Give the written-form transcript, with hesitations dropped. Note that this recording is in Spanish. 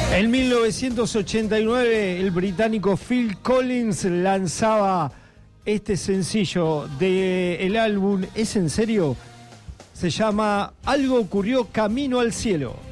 En 1989 el británico Phil Collins lanzaba este sencillo del álbum ¿Es en serio? Se llama Algo ocurrió camino al cielo.